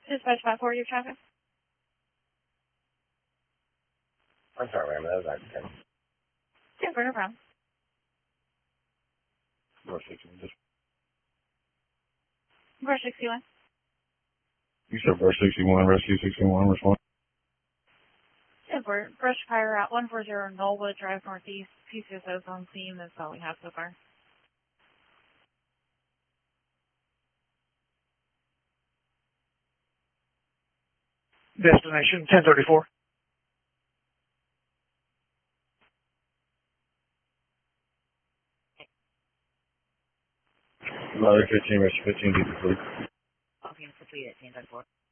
Dispatch 5-4, your traffic. I'm sorry, ma'am. That was accident. Yeah, no problem. Brush 61. Brush 61. You said brush 61, rescue 61, respond. Yeah, brush fire route 140 Knollwood Drive Northeast. PCSO's on scene. That's all we have so far. Destination 1034. Mother 15, rescue 15, deep asleep. Okay, complete at 1034.